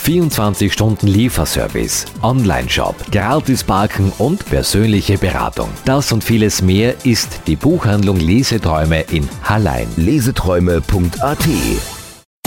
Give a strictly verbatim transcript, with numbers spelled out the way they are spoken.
vierundzwanzig Stunden Lieferservice, Online-Shop, gratis Parken und persönliche Beratung. Das und vieles mehr ist die Buchhandlung Leseträume in Hallein. leseträume punkt a t